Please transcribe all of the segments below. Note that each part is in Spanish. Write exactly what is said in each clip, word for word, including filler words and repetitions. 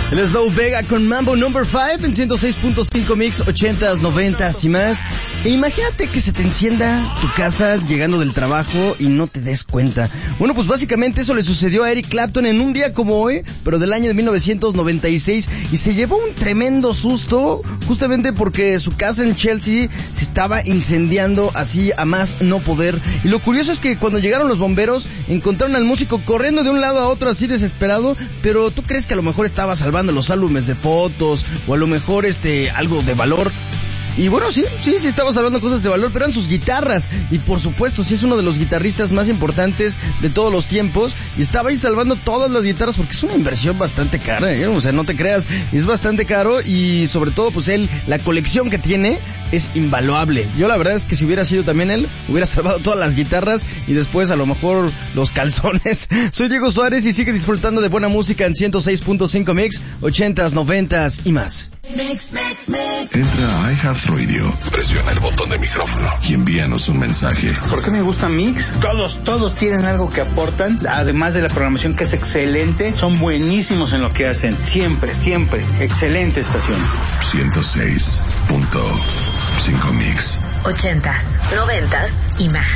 El Slow Vega con Mambo Number cinco en ciento seis punto cinco Mix, ochentas, noventas y más. E imagínate que se te encienda tu casa llegando del trabajo y no te des cuenta. Bueno, pues básicamente eso le sucedió a Eric Clapton en un día como hoy, pero del año de mil novecientos noventa y seis, y se llevó un tremendo susto justamente porque su casa en Chelsea se estaba incendiando así a más no poder. Y lo curioso es que cuando llegaron los bomberos encontraron al músico corriendo de un lado a otro así desesperado, pero ¿tú crees que a lo mejor estaba salvando los álbumes de fotos o a lo mejor este algo de valor? Y bueno, sí, sí, sí estaba salvando cosas de valor, pero eran sus guitarras. Y por supuesto, sí es uno de los guitarristas más importantes de todos los tiempos. Y estaba ahí salvando todas las guitarras porque es una inversión bastante cara, ¿eh? O sea, no te creas, es bastante caro. Y sobre todo, pues él, la colección que tiene es invaluable. Yo la verdad es que si hubiera sido también él, hubiera salvado todas las guitarras y después a lo mejor los calzones. Soy Diego Suárez y sigue disfrutando de buena música en ciento seis punto cinco Mix, ochentas, noventas y más. Mix, mix, mix. Entra a iHeartRadio, presiona el botón de micrófono y envíanos un mensaje. ¿Por qué me gusta Mix? Todos, todos tienen algo que aportan, además de la programación que es excelente, son buenísimos en lo que hacen. Siempre, siempre. Excelente estación. ciento seis punto cinco Mix. Ochentas, noventas y más.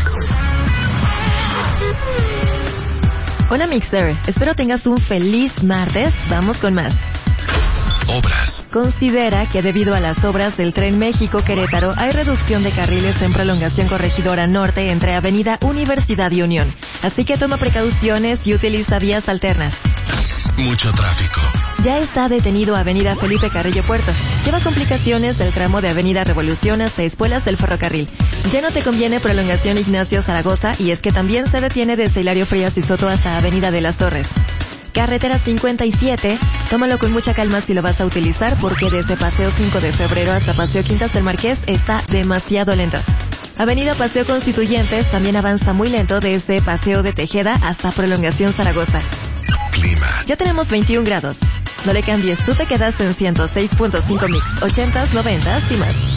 Hola Mixer, espero tengas un feliz martes. Vamos con más. Obras. Considera que debido a las obras del Tren México-Querétaro hay reducción de carriles en prolongación corregidora norte entre Avenida Universidad y Unión. Así que toma precauciones y utiliza vías alternas. Mucho tráfico. Ya está detenido Avenida Felipe Carrillo Puerto. Lleva complicaciones del tramo de Avenida Revolución hasta Espuelas del Ferrocarril. Ya no te conviene prolongación Ignacio Zaragoza y es que también se detiene desde Hilario Frías y Soto hasta Avenida de las Torres. Carretera cincuenta y siete, tómalo con mucha calma si lo vas a utilizar porque desde Paseo cinco de febrero hasta Paseo Quintas del Marqués está demasiado lento. Avenida Paseo Constituyentes también avanza muy lento desde Paseo de Tejeda hasta Prolongación Zaragoza. Clima. Ya tenemos veintiún grados. No le cambies, tú te quedas en ciento seis punto cinco Mix, ochentas, noventas y más.